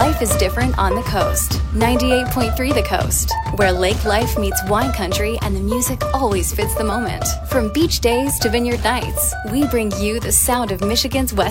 life is different on the coast. 98.3 The Coast, where lake life meets wine country and the music always fits the moment. From beach days to vineyard nights, we bring you the sound of Michigan's West